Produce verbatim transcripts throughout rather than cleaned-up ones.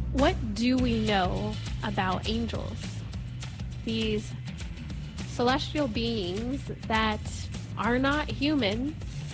What do we know about angels? These celestial beings that are not human,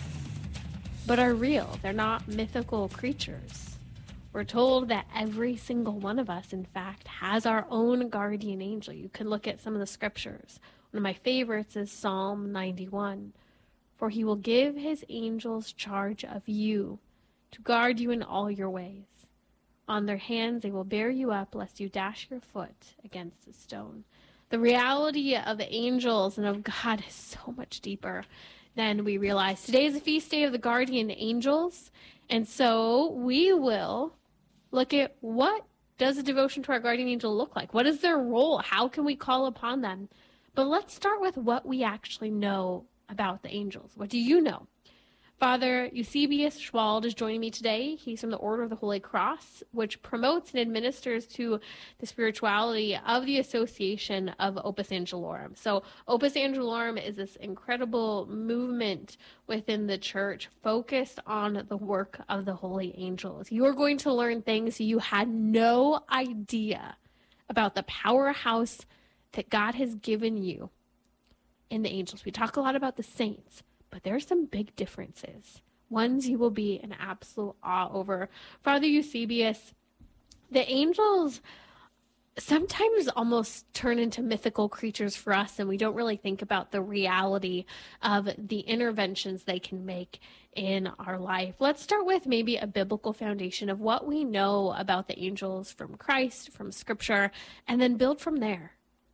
but are real. They're not mythical creatures. We're told that every single one of us, in fact, has our own guardian angel. You can look at some of the scriptures. One of my favorites is Psalm ninety-one. For he will give his angels charge of you to guard you in all your ways. On their hands they will bear you up, lest you dash your foot against a stone. The reality of the angels and of God is so much deeper than we realize. Today is the feast day of the guardian angels, and so we will look at what does a devotion to our guardian angel look like? What is their role? How can we call upon them? But let's start with what we actually know about the angels. What do you know? Father Eusebius Schwald is joining me today. He's from the Order of the Holy Cross, which promotes and administers to the spirituality of the Association of Opus Angelorum. So Opus Angelorum is this incredible movement within the church focused on the work of the holy angels. You are going to learn things you had no idea about the powerhouse that God has given you in the angels. We talk a lot about the saints, but there are some big differences, ones you will be in absolute awe over. Father Eusebius, the angels sometimes almost turn into mythical creatures for us, and we don't really think about the reality of the interventions they can make in our life. Let's start with maybe a biblical foundation of what we know about the angels from Christ, from Scripture, and then build from there.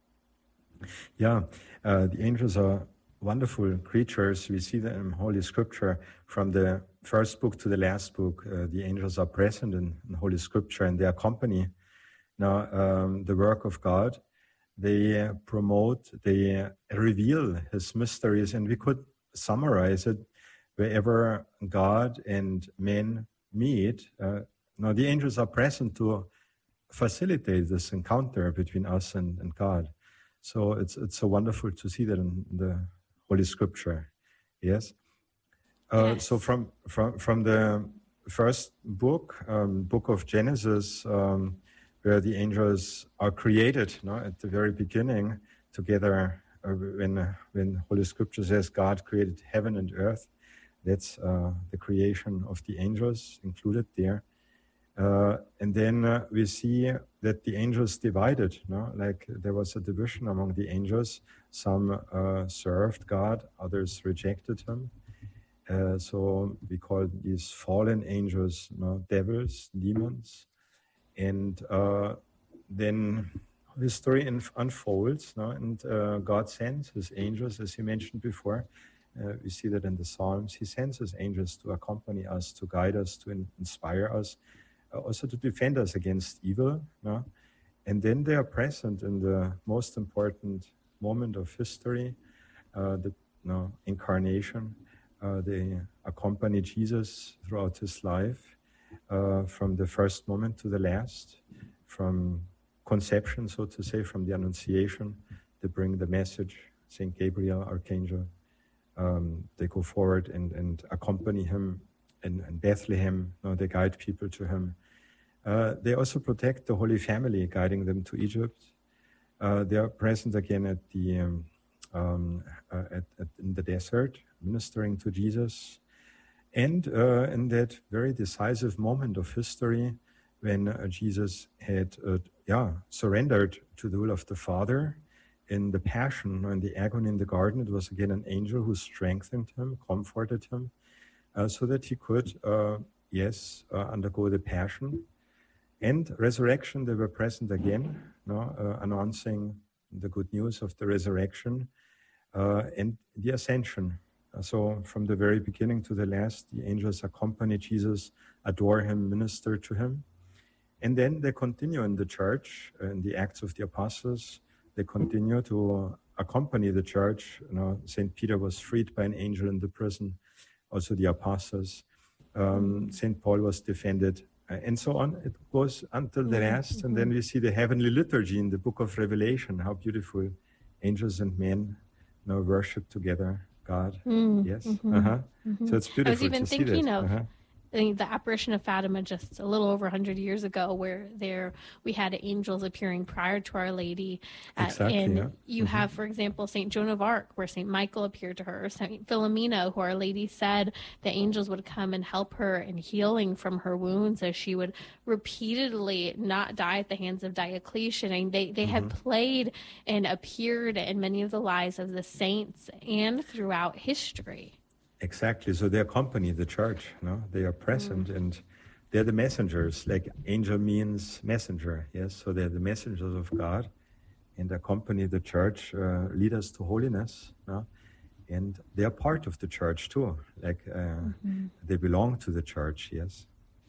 Yeah, uh, the angels are wonderful creatures. We see them in Holy Scripture. From the first book to the last book, uh, the angels are present in, in Holy Scripture, and they accompany now um, the work of God. They uh, promote, they uh, reveal His mysteries, and we could summarize it wherever God and men meet. Uh, now, the angels are present to facilitate this encounter between us and, and God. So it's it's so wonderful to see that in the Holy Scripture. Yes. Uh, Yes. So from from from the first book, um, book of Genesis, um, where the angels are created, no, at the very beginning, together uh, when uh, when Holy Scripture says God created heaven and earth, that's uh, the creation of the angels included there. Uh, and then uh, we see that the angels divided, no? Like there was a division among the angels. Some uh, served God, others rejected Him. Uh, so we call these fallen angels, no? Devils, demons. And uh, then history inf- unfolds, no? And uh, God sends His angels, as you mentioned before. Uh, we see that in the Psalms. He sends His angels to accompany us, to guide us, to in- inspire us. Also to defend us against evil, no? And then they are present in the most important moment of history, uh, the no, incarnation. Uh, they accompany Jesus throughout His life, uh, from the first moment to the last, from conception, so to say, from the Annunciation. They bring the message, Saint Gabriel, Archangel. Um, they go forward and, and accompany Him in, in Bethlehem. No, they guide people to Him. Uh, they also protect the Holy Family, guiding them to Egypt. Uh, they are present again at the um, um, uh, at, at, in the desert, ministering to Jesus, and uh, in that very decisive moment of history when uh, Jesus had uh, yeah surrendered to the will of the Father in the Passion, in the agony in the garden. It was again an angel who strengthened him, comforted him, uh, so that he could uh, yes uh, undergo the Passion. And resurrection, they were present again, no, uh, announcing the good news of the resurrection uh, and the ascension. Uh, so from the very beginning to the last, the angels accompany Jesus, adore Him, minister to Him. And then they continue in the church, uh, in the Acts of the Apostles. They continue to accompany the church. You know, Saint Peter was freed by an angel in the prison, also the apostles. Um, Saint Paul was defended. Uh, and so on, it goes until the last, mm-hmm. And then we see the heavenly liturgy in the book of Revelation, how beautiful angels and men now worship together God. Mm, yes, mm-hmm, uh-huh. mm-hmm. So it's beautiful I was even to see thinking that. of uh-huh. I think the apparition of Fatima just a little over one hundred years ago, where there we had angels appearing prior to Our Lady. Uh, Exactly, and yeah. you Mm-hmm. have, for example, Saint Joan of Arc, where Saint Michael appeared to her, Saint Philomena, who Our Lady said the angels would come and help her in healing from her wounds as she would repeatedly not die at the hands of Diocletian. And they, they had played and appeared in many of the lives of the saints and throughout history. Exactly. So they accompany the church, no? They are present Mm. and they're the messengers. Like angel means messenger, yes? So they're the messengers of God and accompany the church, uh, lead us to holiness, no? And they are part of the church too. Like uh, Mm-hmm. they belong to the church, yes.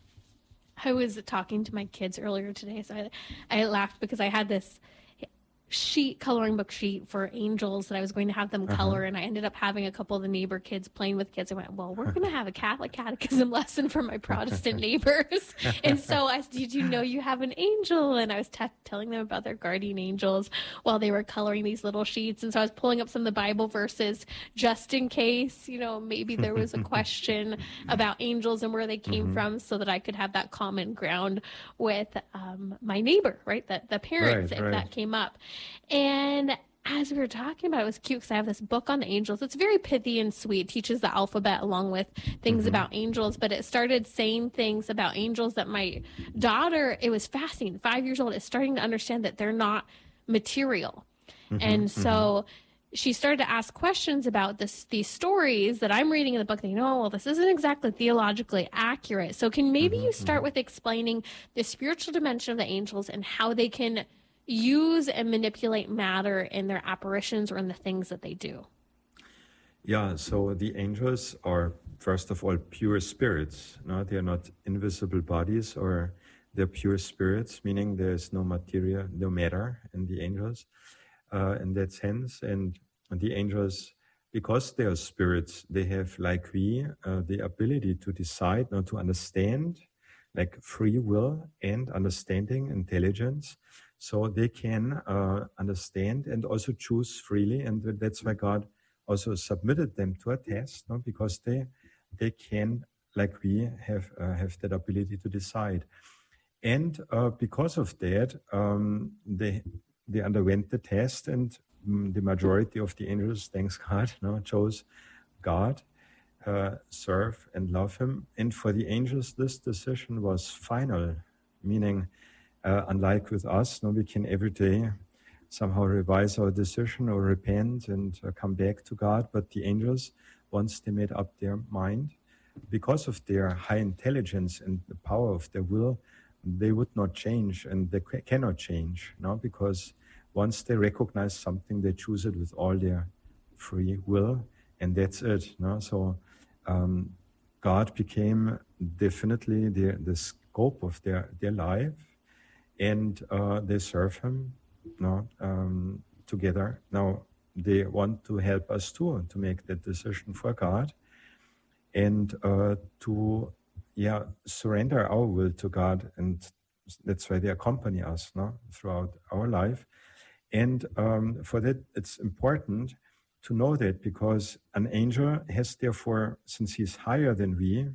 I was talking to my kids earlier today, so I, I laughed because I had this sheet, coloring book sheet for angels that I was going to have them color, Uh-huh. and I ended up having a couple of the neighbor kids playing with kids. I went, well, we're going to have a Catholic catechism lesson for my Protestant neighbors. And so I said, did you know you have an angel? And I was t- telling them about their guardian angels while they were coloring these little sheets. And so I was pulling up some of the Bible verses just in case, you know, maybe there was a question about angels and where they came Mm-hmm. from, so that I could have that common ground with um, my neighbor, right? The, the parents, Right, if right. that came up. And as we were talking about it, it was cute because I have this book on the angels. It's very pithy and sweet. It teaches the alphabet along with things Mm-hmm. about angels, but it started saying things about angels that my daughter, it was fascinating, five years old, is starting to understand that they're not material. Mm-hmm. And so she started to ask questions about this, these stories that I'm reading in the book, thinking, oh, well, this isn't exactly theologically accurate. So can maybe Mm-hmm. you start with explaining the spiritual dimension of the angels and how they can use and manipulate matter in their apparitions or in the things that they do? Yeah, so the angels are, first of all, pure spirits. No, they are not invisible bodies, or they're pure spirits, meaning there's no material, no matter in the angels uh, in that sense. And the angels, because they are spirits, they have, like we, uh, the ability to decide, not to understand, like free will and understanding, intelligence. So they can uh, understand and also choose freely. And that's why God also submitted them to a test, no? Because they they can, like we, have uh, have that ability to decide. And uh, because of that, um, they they underwent the test, and mm, the majority of the angels, thanks God, no, chose God, uh, serve and love Him. And for the angels, this decision was final, meaning, uh, unlike with us, no, we can every day somehow revise our decision or repent and uh, come back to God. But the angels, once they made up their mind, because of their high intelligence and the power of their will, they would not change, and they ca- cannot change, no? Because once they recognize something, they choose it with all their free will, and that's it, no? So um, God became definitely the, the scope of their, their life, and uh, they serve Him, no, um, together. Now, they want to help us too, to make that decision for God, and uh, to, yeah, surrender our will to God. And that's why they accompany us, no, throughout our life. And um, for that, it's important to know that, because an angel has, therefore, since he's higher than we,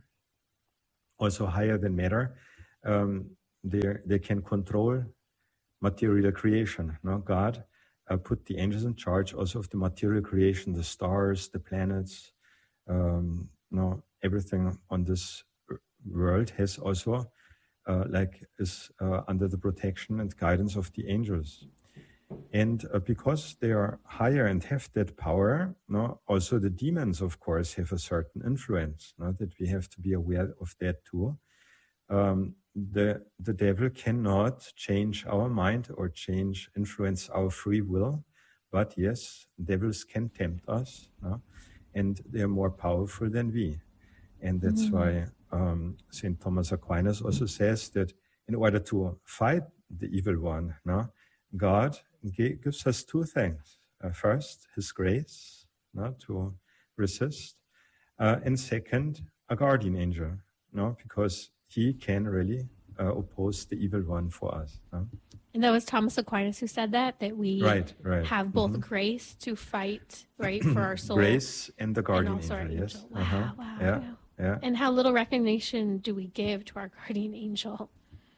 also higher than matter, um, they they can control material creation. No, God uh, put the angels in charge also of the material creation, the stars, the planets, um, no, everything on this world has also uh, like is uh, under the protection and guidance of the angels. And uh, because they are higher and have that power, no, also the demons, of course, have a certain influence, no, that we have to be aware of that too. Um, the the devil cannot change our mind or change, influence our free will, but yes, devils can tempt us, no? And they are more powerful than we. And that's why um, Saint Thomas Aquinas also says that in order to fight the evil one, no, God g- gives us two things. Uh, first, His grace, no, to resist, uh, and second, a guardian angel, no, because he can really uh, oppose the evil one for us. No? And that was Thomas Aquinas who said that, that we Right, right. have both Mhm. grace to fight, right, for our soul. Grace and the guardian also our angel, yes. angel. Wow, Uh-huh. wow, Yeah. wow. Yeah. And how little recognition do we give to our guardian angel?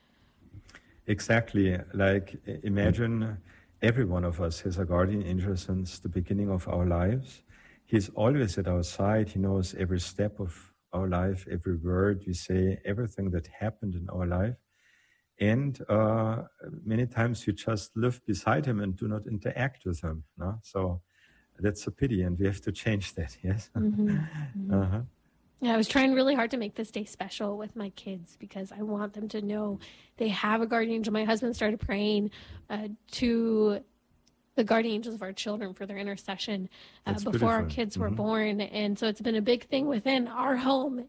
Exactly. Like i- imagine every one of us has a guardian angel since the beginning of our lives. He's always at our side. He knows every step of our life, every word we say, everything that happened in our life. And uh, many times we just live beside him and do not interact with him. No? So that's a pity, and we have to change that. Yes. Mm-hmm. Mm-hmm. uh-huh. Yeah, I was trying really hard to make this day special with my kids because I want them to know they have a guardian angel. My husband started praying uh, to the guardian angels of our children for their intercession uh, That's before our beautiful. kids were Mhm. born. And so it's been a big thing within our home.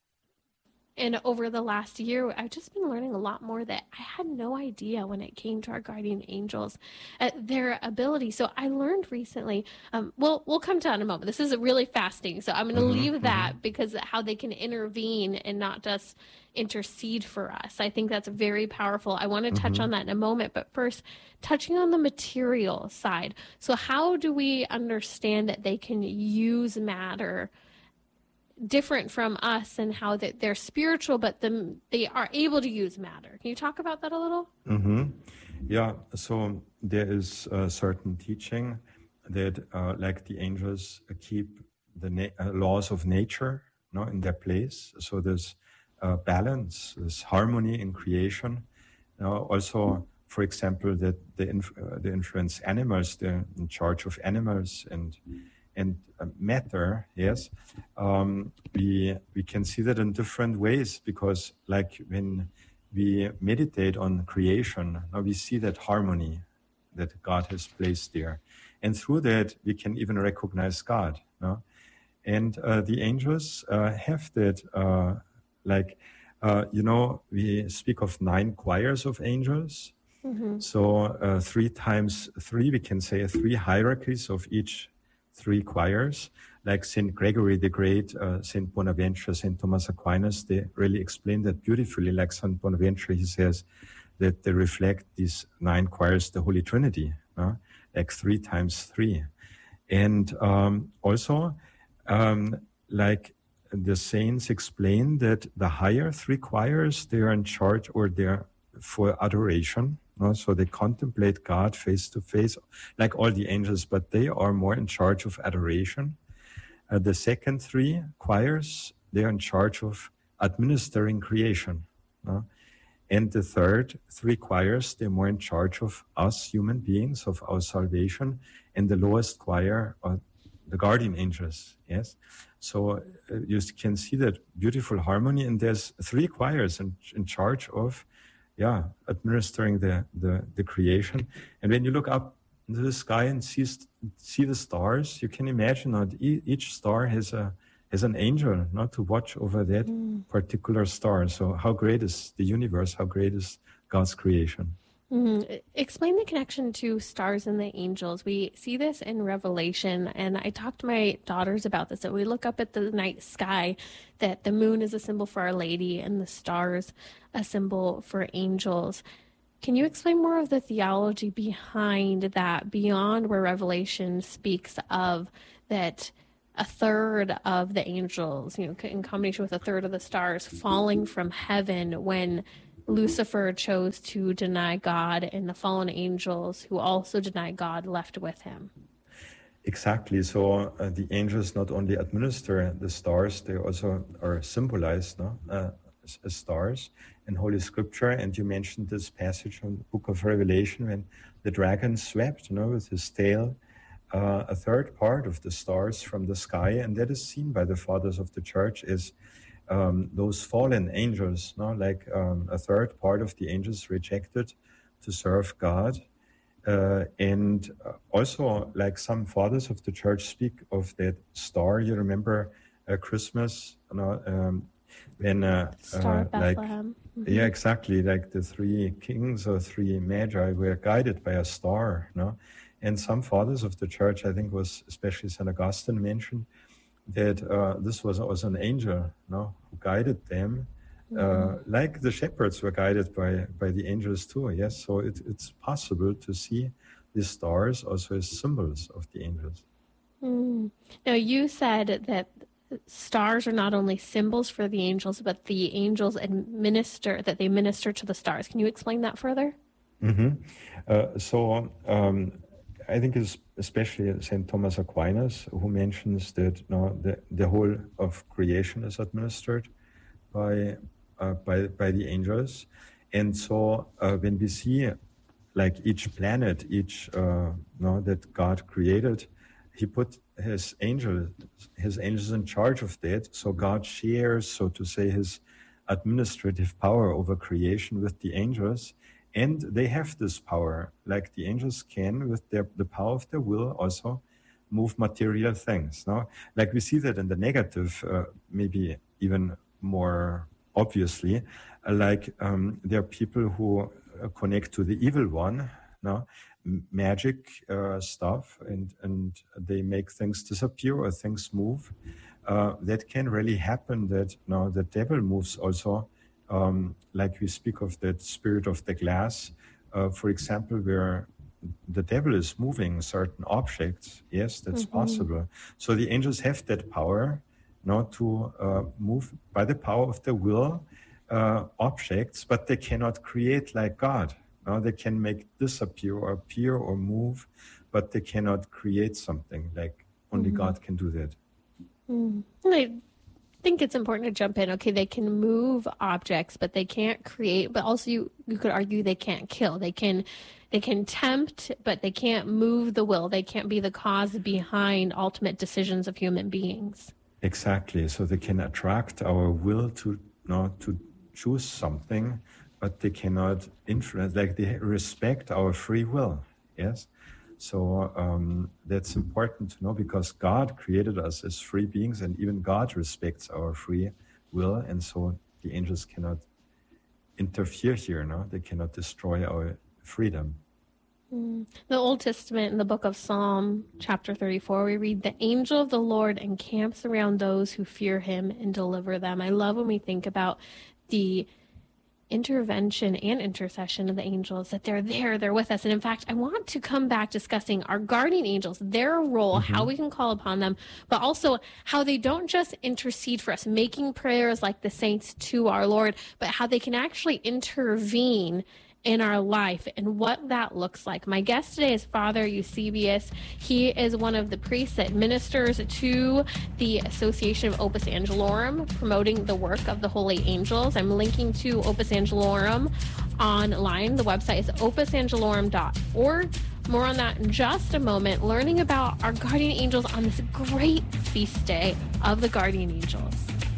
And over the last year, I've just been learning a lot more that I had no idea when it came to our guardian angels, uh, their ability. So I learned recently, um, well, we'll come to that in a moment. This is really fasting. So I'm going to Mhm, leave mhm. that because how they can intervene and not just intercede for us. I think that's very powerful. I want to touch on that in a moment. But first, touching on the material side. So how do we understand that they can use matter different from us and how that they're spiritual, but the, they are able to use matter? Can you talk about that a little? Mhm. Yeah, so there is a certain teaching that, uh, like the angels, uh, keep the na- uh, laws of nature, no, in their place. So there's uh, balance, there's harmony in creation. Uh, also, for example, that they, inf- uh, they influence animals. They're in charge of animals and and uh, matter. Yes, um, we we can see that in different ways because, like when we meditate on creation, now we see that harmony that God has placed there, and through that we can even recognize God. No? And uh, the angels uh, have that, uh, like, uh, you know, we speak of nine choirs of angels. Mm-hmm. So uh, three times three, we can say three hierarchies of each three choirs. Like Saint Gregory the Great, uh, Saint Bonaventure, Saint Thomas Aquinas, they really explain that beautifully. Like Saint Bonaventure, he says that they reflect these nine choirs, the Holy Trinity, uh, like three times three. And um, also, um, like the saints explain that the higher three choirs, they are in charge or they're for adoration. No? So they contemplate God face to face, like all the angels, but they are more in charge of adoration. Uh, the second three choirs, they are in charge of administering creation. No? And the third three choirs, they're more in charge of us human beings, of our salvation. And the lowest choir are the guardian angels, yes? So uh, you can see that beautiful harmony. And there's three choirs in, in charge of, yeah, administering the, the, the creation. And when you look up into the sky and see, see the stars, you can imagine that e- each star has a has an angel, not to watch over that Mm. particular star. So how great is the universe? How great is God's creation? Mm-hmm. Explain the connection to stars and the angels. We see this in Revelation, and I talked to my daughters about this. That we look up at the night sky, that the moon is a symbol for Our Lady, and the stars a symbol for angels. Can you explain more of the theology behind that, beyond where Revelation speaks of that a third of the angels, you know, in combination with a third of the stars falling from heaven when Lucifer chose to deny God, and the fallen angels who also deny God left with him? Exactly. So uh, the angels not only administer the stars, they also are symbolized, no? uh, as, as stars in Holy Scripture. And you mentioned this passage in the Book of Revelation when the dragon swept, you know, with his tail uh, a third part of the stars from the sky, and that is seen by the fathers of the church as um, those fallen angels. No, like um, a third part of the angels rejected to serve God. Uh, and uh, also, like some fathers of the church speak of that star. You remember uh, Christmas, you know, um, when uh, Star uh, of like Bethlehem. yeah, Mm-hmm. exactly, like the three kings or three magi were guided by a star. No, and some fathers of the church, I think, was especially Saint Augustine mentioned that uh, this was also an angel, no, who guided them. Uh, like the shepherds were guided by, by the angels too, yes? So it, it's possible to see these stars also as symbols of the angels. Mm. Now, you said that stars are not only symbols for the angels, but the angels administer, that they minister to the stars. Can you explain that further? Mm-hmm. Uh, so um, I think it's especially Saint Thomas Aquinas who mentions that no, the, the whole of creation is administered by uh, by by the angels, and so uh, when we see like each planet, each uh, no that God created, He put His angels His angels in charge of that. So God shares, so to say, His administrative power over creation with the angels. And they have this power, like the angels can, with their, the power of their will, also move material things. No? Like we see that in the negative, uh, maybe even more obviously, uh, like um, there are people who uh, connect to the evil one, no? M- magic uh, stuff, and, and they make things disappear or things move. Uh, that can really happen, that no, the devil moves also. Um, like we speak of that spirit of the glass, uh, for example, where the devil is moving certain objects. Yes, that's mm-hmm. possible. So the angels have that power, not to uh, move by the power of the will uh, objects, but they cannot create like God. No, they can make disappear or appear or move, but they cannot create something. Like only mm-hmm. God can do that. Mm. I think it's important to jump in. Okay, they can move objects, but they can't create. But also, you you could argue they can't kill. They can they can tempt, but they can't move the will. They can't be the cause behind ultimate decisions of human beings. Exactly. So they can attract our will to you know, to choose something, but they cannot influence. Like they respect our free will. Yes. So um, that's important to know, because God created us as free beings, and even God respects our free will. And so the angels cannot interfere here, no? They cannot destroy our freedom. Mm. The Old Testament, in the book of Psalm, chapter thirty-four, we read, "The angel of the Lord encamps around those who fear him and deliver them." I love when we think about the intervention and intercession of the angels, that they're there, they're with us. And in fact, I want to come back discussing our guardian angels, their role, mm-hmm. how we can call upon them, but also how they don't just intercede for us, making prayers like the saints to our Lord, but how they can actually intervene in our life and what that looks like. My guest today is Father Eusebius. He is one of the priests that ministers to the Association of Opus Angelorum, promoting the work of the Holy Angels. I'm linking to Opus Angelorum online. The website is opus angelorum dot org. More on that in just a moment, learning about our guardian angels on this great feast day of the guardian angels.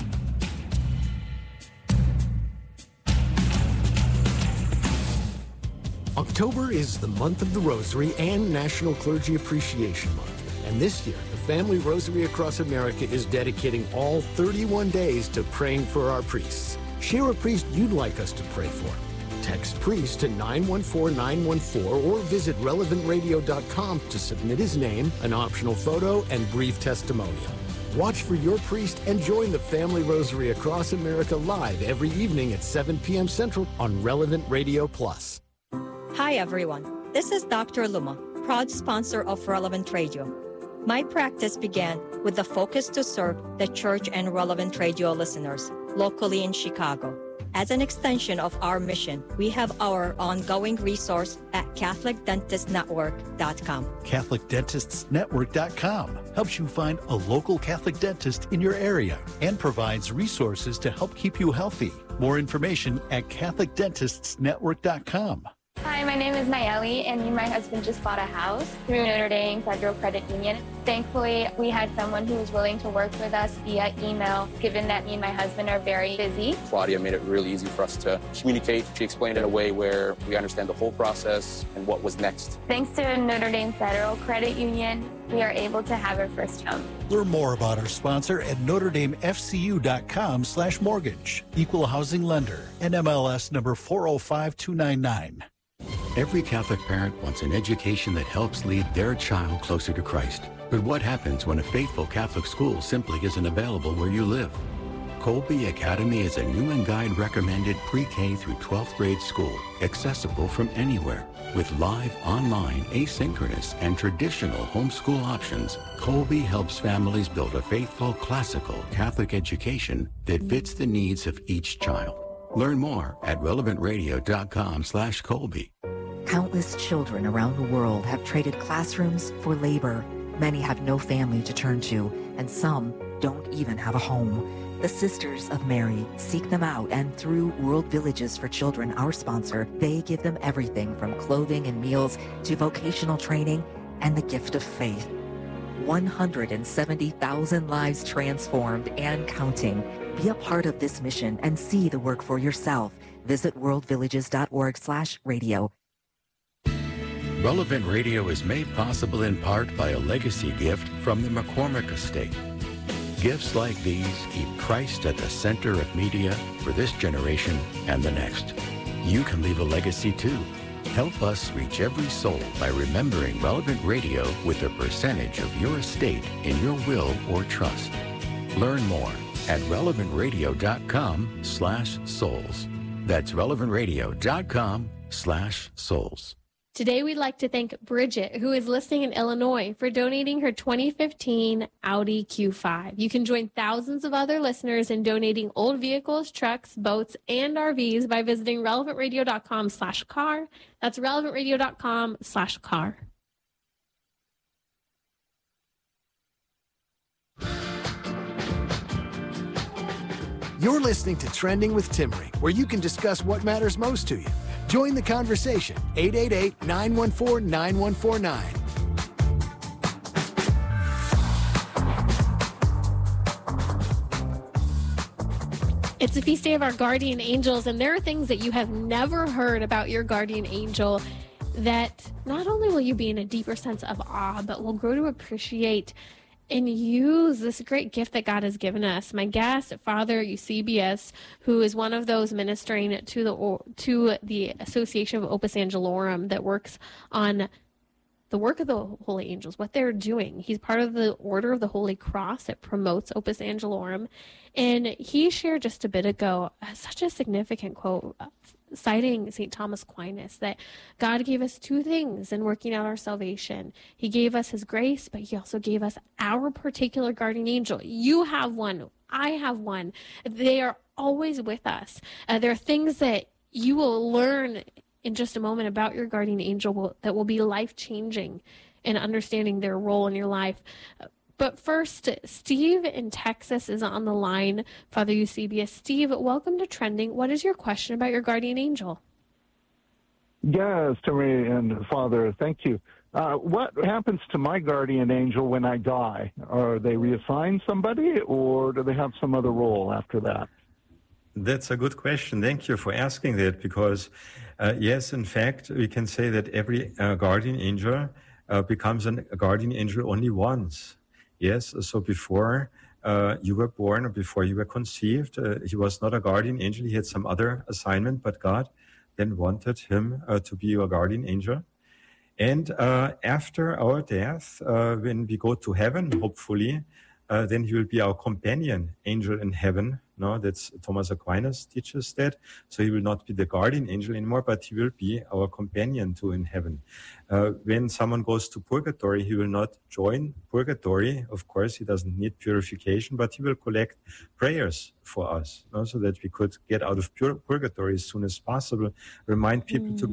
October is the month of the Rosary and National Clergy Appreciation Month. And this year, the Family Rosary Across America is dedicating all thirty-one days to praying for our priests. Share a priest you'd like us to pray for. Text priest to nine one four nine one four or visit relevant radio dot com to submit his name, an optional photo, and brief testimonial. Watch for your priest and join the Family Rosary Across America live every evening at seven p.m. Central on Relevant Radio Plus. Hi everyone, this is Doctor Luma, proud sponsor of Relevant Radio. My practice began with the focus to serve the church and Relevant Radio listeners locally in Chicago. As an extension of our mission, we have our ongoing resource at Catholic Dentist Network dot com. Catholic Dentists Network dot com helps you find a local Catholic dentist in your area and provides resources to help keep you healthy. More information at Catholic Dentists Network dot com. Hi, my name is Nayeli, and me and my husband just bought a house through Notre Dame Federal Credit Union. Thankfully, we had someone who was willing to work with us via email, given that me and my husband are very busy. Claudia made it really easy for us to communicate. She explained it in a way where we understand the whole process and what was next. Thanks to Notre Dame Federal Credit Union, we are able to have our first home. Learn more about our sponsor at Notre Dame F C U dot com slash mortgage. Equal housing lender. N M L S number four oh five two nine nine. Every Catholic parent wants an education that helps lead their child closer to Christ. But what happens when a faithful Catholic school simply isn't available where you live? Colby Academy is a new and guide recommended pre-K through twelfth grade school, accessible from anywhere. With live, online, asynchronous, and traditional homeschool options, Colby helps families build a faithful, classical Catholic education that fits the needs of each child. Learn more at relevant radio dot com slash Colby. Countless children around the world have traded classrooms for labor. Many have no family to turn to, and some don't even have a home. The Sisters of Mary seek them out, and through World Villages for Children, our sponsor, they give them everything from clothing and meals to vocational training and the gift of faith. one hundred seventy thousand lives transformed and counting. Be a part of this mission and see the work for yourself. Visit world villages dot org slash radio. Relevant Radio is made possible in part by a legacy gift from the McCormick Estate. Gifts like these keep Christ at the center of media for this generation and the next. You can leave a legacy too. Help us reach every soul by remembering Relevant Radio with a percentage of your estate in your will or trust. Learn more at relevant radio dot com slash souls. That's relevant radio dot com slash souls. Today, we'd like to thank Bridget, who is listening in Illinois, for donating her twenty fifteen Audi Q five. You can join thousands of other listeners in donating old vehicles, trucks, boats, and R Vs by visiting relevant radio dot com slash car. That's relevant radio dot com slash car. You're listening to Trending with Timmery, where you can discuss what matters most to you. Join the conversation, eight eight eight, nine one four, nine one four nine. It's a feast day of our guardian angels, and there are things that you have never heard about your guardian angel that not only will you be in a deeper sense of awe, but will grow to appreciate and use this great gift that God has given us. My guest, Father Eusebius, who is one of those ministering to the to the Association of Opus Angelorum that works on the work of the Holy Angels, what they're doing. He's part of the Order of the Holy Cross that promotes Opus Angelorum. And he shared just a bit ago uh, such a significant quote, uh, citing Saint Thomas Aquinas, that God gave us two things in working out our salvation. He gave us his grace, but he also gave us our particular guardian angel. You have one. I have one. They are always with us. Uh, there are things that you will learn in just a moment about your guardian angel will, that will be life-changing in understanding their role in your life. But first, Steve in Texas is on the line. Father Eusebius. Steve, welcome to Trending. What is your question about your guardian angel? Yes, Timmy and Father, thank you. Uh, what happens to my guardian angel when I die? Are they reassigned somebody, or do they have some other role after that? That's a good question. Thank you for asking that, because uh, yes, in fact, we can say that every uh, guardian angel uh, becomes an, a guardian angel only once. Yes, so before uh, you were born or before you were conceived, uh, he was not a guardian angel. He had some other assignment, but God then wanted him uh, to be your guardian angel. And uh, after our death, uh, when we go to heaven, hopefully, uh, then he will be our companion angel in heaven. No, that's Thomas Aquinas teaches that. So he will not be the guardian angel anymore, but he will be our companion too in heaven. Uh, when someone goes to purgatory, he will not join purgatory. Of course, he doesn't need purification, but he will collect prayers for us, no, so that we could get out of pur- purgatory as soon as possible. Remind people mm. to